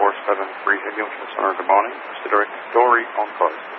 47 Brief Ambulance Center. Good morning. Mr. Director, Dory on call.